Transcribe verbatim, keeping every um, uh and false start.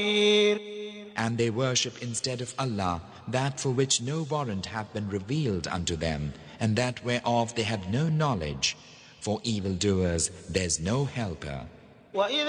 And they worship instead of Allah that for which no warrant hath been revealed unto them, and that whereof they have no knowledge. For evildoers there's no helper.